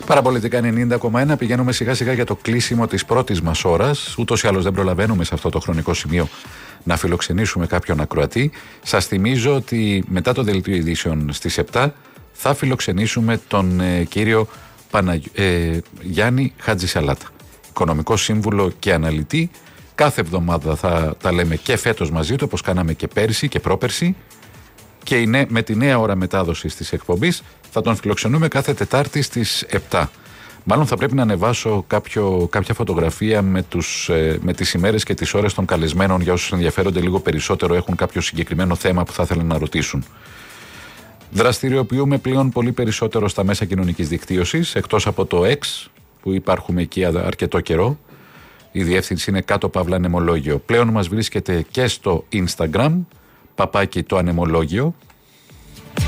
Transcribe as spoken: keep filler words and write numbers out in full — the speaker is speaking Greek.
Παραπολιτικά ενενήντα κόμμα ένα. Πηγαίνουμε σιγά σιγά για το κλείσιμο της πρώτης μας ώρας. Ούτως ή άλλως δεν προλαβαίνουμε σε αυτό το χρονικό σημείο να φιλοξενήσουμε κάποιον ακροατή. Σας θυμίζω ότι μετά το δελτίο ειδήσεων στις επτά θα φιλοξενήσουμε τον ε, κύριο Παναγ... ε, Γιάννη Χατζησαλάτα, οικονομικό σύμβουλο και αναλυτή. Κάθε εβδομάδα θα τα λέμε και φέτος μαζί του, όπως κάναμε και πέρσι και πρόπερσι. Και είναι, με τη νέα ώρα μετάδοσης της εκπομπής θα τον φιλοξενούμε κάθε Τετάρτη στις επτά. Μάλλον θα πρέπει να ανεβάσω κάποιο, κάποια φωτογραφία με, τους, με τις ημέρες και τις ώρες των καλεσμένων για όσους ενδιαφέρονται λίγο περισσότερο, έχουν κάποιο συγκεκριμένο θέμα που θα ήθελαν να ρωτήσουν. Δραστηριοποιούμε πλέον πολύ περισσότερο στα μέσα κοινωνικής δικτύωσης, εκτός από το X που υπάρχουμε εκεί αρκετό καιρό. Η διεύθυνση είναι κάτω παύλα ανεμολόγιο. Πλέον μας βρίσκεται και στο Instagram, παπάκι το ανεμολόγιο.